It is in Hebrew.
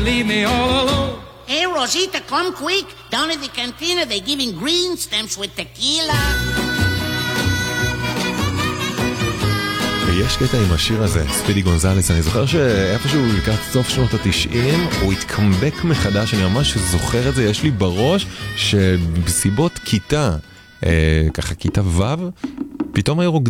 Leave me all alone. Hey, Rosita, come quick. Down at the cantina, they're giving green stamps with tequila. ויש קטע עם השיר הזה, ספידי גונזלס, אני זוכר שאיפשהו לקראת סוף שנות ה-90 הוא התקמבק מחדש, אני ממש זוכר את זה, יש לי בראש שבסיבות כיתה, ככה כיתה ו', פתאום היו